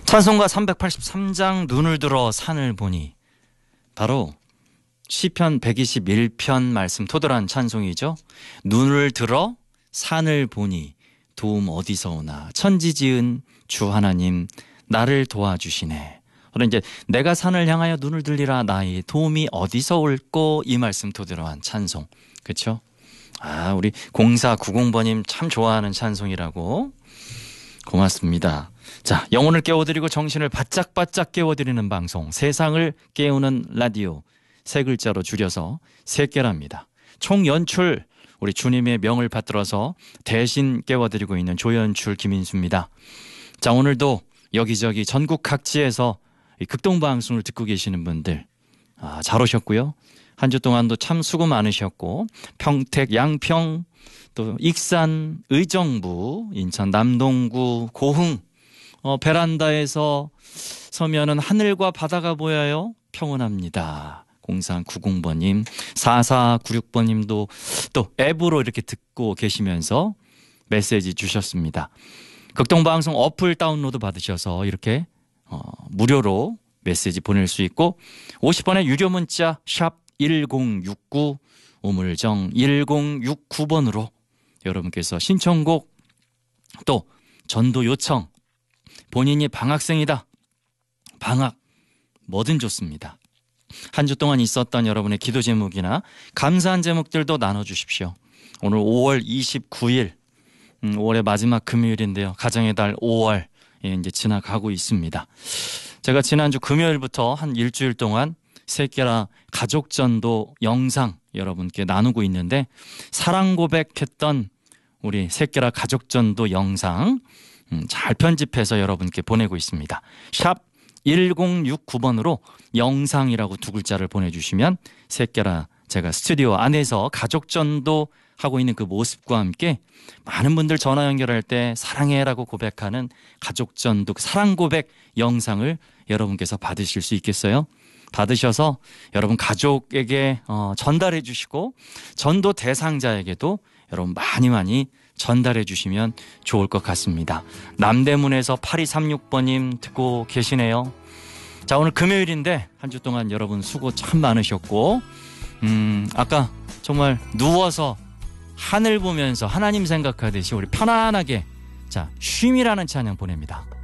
찬송가 383장 눈을 들어 산을 보니, 바로 시편 121편 말씀 토돌한 찬송이죠. 눈을 들어 산을 보니 도움 어디서 오나, 천지 지은 주 하나님 나를 도와주시네. 그럼 이제 내가 산을 향하여 눈을 들리라, 나의 도움이 어디서 올꼬, 이 말씀 토대로한 찬송. 그렇죠? 우리 0490번님 참 좋아하는 찬송이라고. 고맙습니다. 자, 영혼을 깨워드리고 정신을 바짝바짝 깨워드리는 방송, 세상을 깨우는 라디오, 세 글자로 줄여서 세깨랍니다. 총 연출 우리 주님의 명을 받들어서 대신 깨워드리고 있는 조연출 김인수입니다. 자, 오늘도 여기저기 전국 각지에서 이 극동방송을 듣고 계시는 분들, 잘 오셨고요. 한 주 동안도 참 수고 많으셨고, 평택, 양평, 또 익산, 의정부, 인천 남동구, 고흥, 베란다에서 서면은 하늘과 바다가 보여요. 평온합니다. 0390번님, 4496번님도 또 앱으로 이렇게 듣고 계시면서 메시지 주셨습니다. 극동방송 어플 다운로드 받으셔서 이렇게 무료로 메시지 보낼 수 있고, 50원의 유료 문자 샵 1069, 우물정 1069번으로 여러분께서 신청곡, 또 전도 요청, 본인이 방학생이다, 방학, 뭐든 좋습니다. 한 주 동안 있었던 여러분의 기도 제목이나 감사한 제목들도 나눠주십시오. 오늘 5월 29일, 5월의 마지막 금요일인데요. 가정의 달 5월 이제 지나가고 있습니다. 제가 지난주 금요일부터 한 일주일 동안 세깨라 가족전도 영상 여러분께 나누고 있는데, 사랑 고백했던 우리 세깨라 가족전도 영상 잘 편집해서 여러분께 보내고 있습니다. 샵 1069번으로 영상이라고 두 글자를 보내주시면 세깨라 제가 스튜디오 안에서 가족전도 하고 있는 그 모습과 함께 많은 분들 전화 연결할 때 사랑해라고 고백하는 가족전도 사랑 고백 영상을 여러분께서 받으실 수 있겠어요? 받으셔서 여러분 가족에게 전달해 주시고, 전도 대상자에게도 여러분 많이 전달해 주시면 좋을 것 같습니다. 남대문에서 8236번님 듣고 계시네요. 자, 오늘 금요일인데 한 주 동안 여러분 수고 참 많으셨고, 아까 정말 누워서 하늘 보면서 하나님 생각하듯이 우리 편안하게, 자, 쉼이라는 찬양 보냅니다.